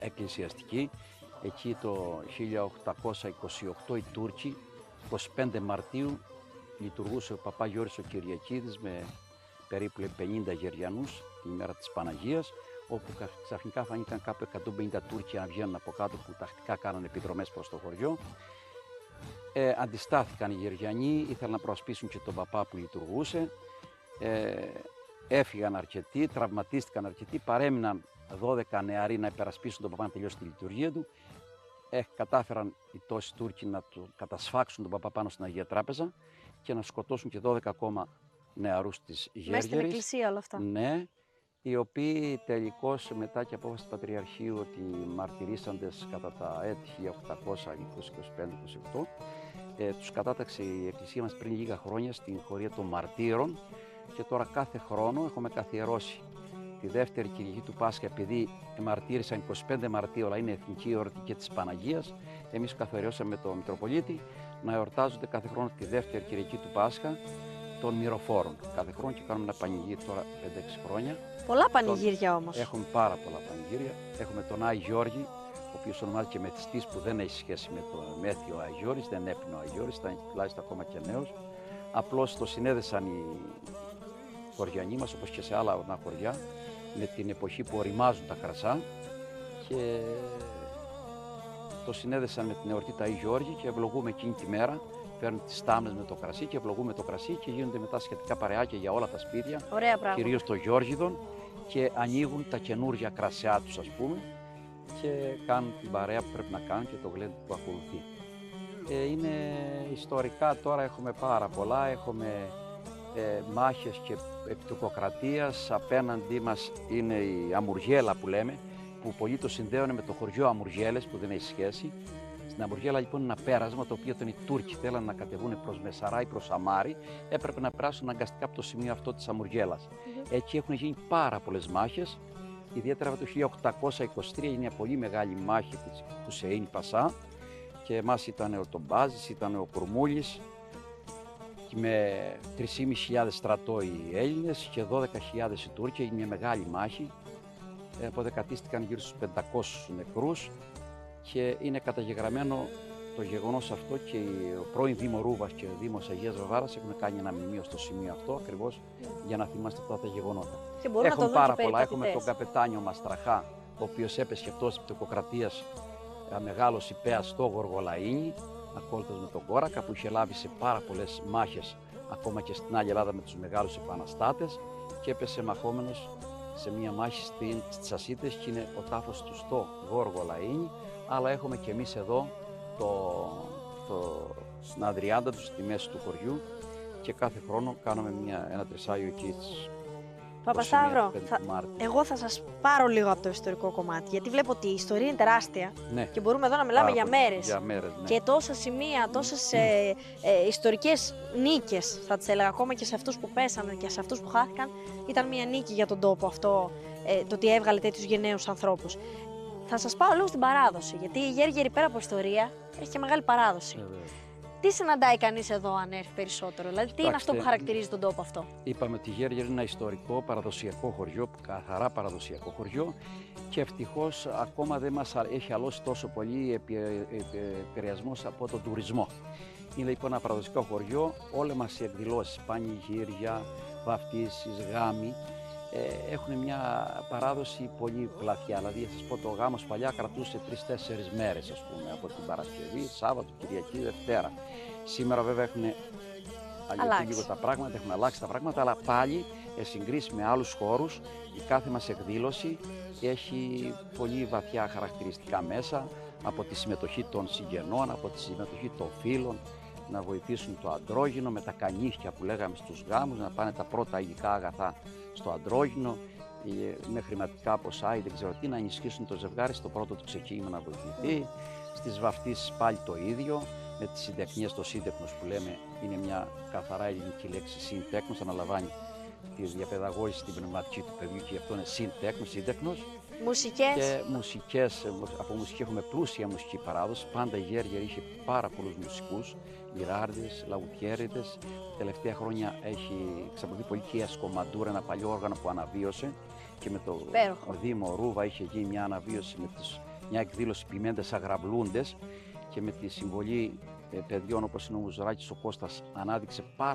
εκκλησιαστική. Εκεί το 1828 οι Τούρκοι, 25 Μαρτίου, λειτουργούσε ο Παπά Γιώρης ο Κυριακίδης με περίπου 50 Γεριανούς τη μέρα της Παναγίας, όπου ξαφνικά φανήκαν κάπου 150 Τούρκοι να βγαίνουν από κάτω που τακτικά κάνανε επιδρομές προς το χωριό. Αντιστάθηκαν οι Γεριανοί, ήθελαν να προασπίσουν και τον παπά που λειτουργούσε. Έφυγαν αρκετοί, τραυματίστηκαν αρκετοί, παρέμειναν 12 νεαροί να υπερασπίσουν τον παπά να τελειώσει τη λειτουργία του. Κατάφεραν οι τόσοι Τούρκοι να κατασφάξουν τον παπά πάνω στην Αγία Τράπεζα και να σκοτώσουν και 12 ακόμα νεαρούς της Γέργερης. Μέσα στην εκκλησία όλα αυτά. Ναι, οι οποίοι τελικώς μετά και απόφαση του Πατριαρχείου ότι οι μαρτυρήσαντες κατά τα έτη 1825-28 τους κατάταξε η Εκκλησία μας πριν λίγα χρόνια στην χωρία των Μαρτύρων και τώρα κάθε χρόνο έχουμε καθιερώσει τη δεύτερη Κυριακή του Πάσχα, επειδή μαρτύρησαν 25 Μαρτίου, αλλά είναι εθνική εορτή και της Παναγίας, εμείς καθιερώσαμε με τον Μητροπολίτη να εορτάζονται κάθε χρόνο τη δεύτερη Κυριακή του Πάσχα των Μυροφόρων. Κάθε χρόνο και κάνουμε ένα πανηγύρι τώρα 5-6 χρόνια. Πολλά πανηγύρια όμως. Έχουμε πάρα πολλά πανηγύρια. Έχουμε τον Άη Γιώργη, ο οποίος ονομάζεται και μεθυστής, που δεν έχει σχέση με το μέθιο Άη Γιώργης, δεν έπινε ο Άη Γιώργης, ήταν τουλάχιστον ακόμα και νέος. Απλώς το συνέδεσαν οι χωριανοί μας, όπως και σε άλλα χωριά, με την εποχή που οριμάζουν τα κρασά και το συνέδεσαν με την εορτή του Άη Γιώργη και ευλογούμε εκείνη τη μέρα. Παίρνουν τις τάμνες με το κρασί και ευλογούμε το κρασί και γίνονται μετά σχετικά παρεάκια για όλα τα σπίτια, κυρίως το Γιώργιδον, και ανοίγουν τα καινούργια κρασιά τους, ας πούμε, και κάνουν την παρέα που πρέπει να κάνουν και το γλέντι που ακολουθεί. Είναι ιστορικά, τώρα έχουμε πάρα πολλά, έχουμε μάχες και επιτοκοκρατίας. Απέναντί μας είναι η Αμουργέλα που λέμε, που πολλοί το συνδέουν με το χωριό Αμουργέλες που δεν έχει σχέση. Στην Αμουργέλα λοιπόν είναι ένα πέρασμα το οποίο όταν οι Τούρκοι θέλαν να κατεβούν προς Μεσαρά ή προς Αμάρι, έπρεπε να περάσουν αναγκαστικά από το σημείο αυτό της Αμουργέλας. Εκεί έχουν γίνει πάρα πολλές μάχες. Ιδιαίτερα το 1823 είναι μια πολύ μεγάλη μάχη της Χουσεΐν Πασά και εμάς ήταν ο Τομπάζης, ήταν ο Κουρμούλης και με 3.500 στρατό οι Έλληνες και 12.000 οι Τούρκοι. Είναι μια μεγάλη μάχη. Αποδεκατίστηκαν γύρω στους 500 νεκρούς. Και είναι καταγεγραμμένο το γεγονός αυτό και ο πρώην Δήμο Ρούβας και ο Δήμος Αγίας Βαβάρας έχουν κάνει ένα μνημείο στο σημείο αυτό ακριβώς για να θυμάστε αυτά τα γεγονότα. Έχουμε πάρα πολλά. Έχουμε τον καπετάνιο Μαστραχά, ο οποίος έπεσε αυτός της πτωκοκρατίας, μεγάλος υπέας στο Γοργολαΐνι, ακόλουθος με τον Κόρακα, που είχε λάβει σε πάρα πολλές μάχες ακόμα και στην άλλη Ελλάδα με τους μεγάλους επαναστάτες και έπεσε μαχόμενος σε μια μάχη στις Ασίτες και είναι ο τάφος του στο Γοργολαΐνι. Αλλά έχουμε και εμείς εδώ στην Αδριάντα του, στη μέση του χωριού, και κάθε χρόνο κάνουμε ένα τρισάγιο εκεί. Παπασταύρο, εγώ θα σας πάρω λίγο από το ιστορικό κομμάτι, γιατί βλέπω ότι η ιστορία είναι τεράστια και μπορούμε εδώ να μιλάμε για μέρες. Ναι. Και τόσα σημεία, τόσες ιστορικές νίκες, θα τις έλεγα, ακόμα και σε αυτούς που πέσανε και σε αυτούς που χάθηκαν, ήταν μια νίκη για τον τόπο αυτό, το ότι έβγαλε τέτοιους γενναίους ανθρώπους. Θα σας πάω λίγο στην παράδοση, γιατί η Γέργερη πέρα από ιστορία έχει και μεγάλη παράδοση. Τι συναντάει κανείς εδώ αν έρθει περισσότερο, δηλαδή τι είναι αυτό που χαρακτηρίζει τον τόπο αυτό? Είπαμε ότι η Γέργερη είναι ένα ιστορικό παραδοσιακό χωριό, καθαρά παραδοσιακό χωριό, και ευτυχώς ακόμα δεν μας έχει αλώσει τόσο πολύ επηρεασμός από τον τουρισμό. Είναι λοιπόν ένα παραδοσιακό χωριό, όλες μας οι εκδηλώσεις, πανηγύρια, βαφτίσεις, γάμοι, έχουν μια παράδοση πολύ πλαθιά. Δηλαδή, θα σας πω, το γάμος παλιά κρατούσε 3-4 μέρες, ας πούμε, από την Παρασκευή, Σάββατο, Κυριακή, Δευτέρα. Σήμερα βέβαια έχουν αλλοιωθεί λίγο τα πράγματα, έχουν αλλάξει τα πράγματα, αλλά πάλι συγκρίσει με άλλους χώρους, η κάθε μας εκδήλωση έχει πολύ βαθιά χαρακτηριστικά μέσα, από τη συμμετοχή των συγγενών, από τη συμμετοχή των φίλων, να βοηθήσουν το αντρόγυνο με τα κανίχια που λέγαμε στους γάμους, να πάνε τα πρώτα υλικά αγαθά στο αντρόγυνο, με χρηματικά ποσά ή δεν ξέρω τι, να ενισχύσουν το ζευγάρι στο πρώτο του ξεκίνημα να βοηθηθεί. Στις βαφτίσεις πάλι το ίδιο, με τις συντεχνίες, το σύντεκνος που λέμε είναι μια καθαρά ελληνική λέξη, σύντεκνος, αναλαμβάνει τη διαπαιδαγώγηση στην πνευματική του παιδιού και γι' αυτό είναι σύντεκνος. Μουσικές. Και μουσικές, από μουσική έχουμε πλούσια μουσική παράδοση. Πάντα η Γέργερη είχε πάρα πολλούς μουσικούς, λιράρδες, λαουτιέριδες. Τα τελευταία χρόνια έχει εξαπλωθεί πολύ και η ασκομαντούρα, ένα παλιό όργανο που αναβίωσε. Και με το Δήμο Ρούβα είχε γίνει μια αναβίωση με τους μια εκδήλωση ποιμένες αγραβλούντες και με τη συμβολή παιδιών όπως είναι ο Μουζουράκης, ο Κώστας ανάδειξε πάρα